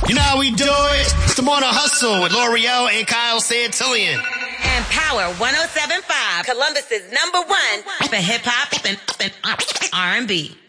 You know how we do it? It's the Morning Hustle with L'Oreal and Kyle Santillian. And Power 107.5, Columbus's #1 for hip hop and R&B.